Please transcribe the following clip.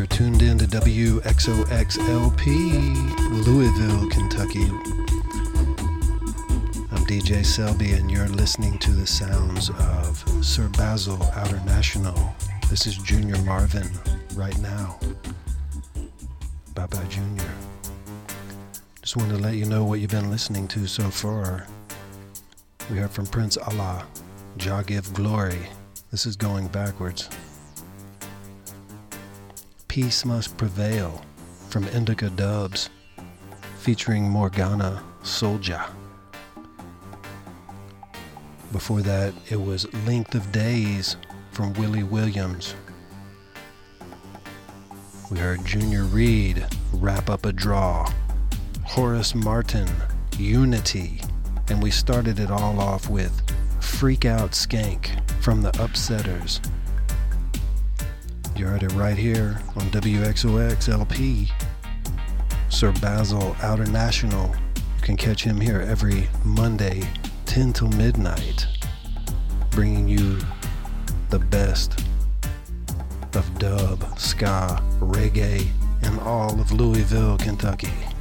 tuned in to WXOXLP, Louisville, Kentucky. I'm DJ Selby, and you're listening to the sounds of Sir Basil Outer National. This is Junior Marvin right now. Bye bye, Junior. Just wanted to let you know what you've been listening to so far. We heard from Prince Allah, Jah Give Glory. This is going backwards. Peace Must Prevail from Indica Dubs, featuring Morgana Soldier. Before that, it was Length of Days from Willie Williams. We heard Junior Reed, Wrap Up a Draw, Horace Martin, Unity, and we started it all off with Freak Out Skank from the Upsetters. You heard it right here on WXOXLP. Sir Basil Outer National. You can catch him here every Monday, 10 till midnight, bringing you the best of dub, ska, reggae, and all of Louisville, Kentucky.